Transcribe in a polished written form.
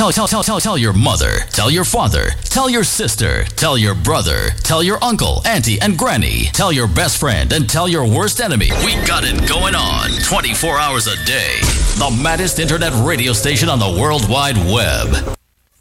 Tell your mother, tell your father, tell your sister, tell your brother, tell your uncle, auntie, and granny, tell your best friend, and tell your worst enemy. We got it going on 24 hours a day. The maddest internet radio station on the World Wide Web.